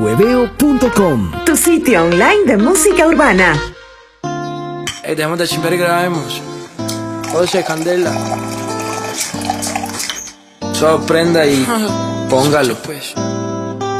Hueveo.com, tu sitio online de música urbana. Dejemos de chimper y grabemos. José Candela. Sorprenda y póngalo pues.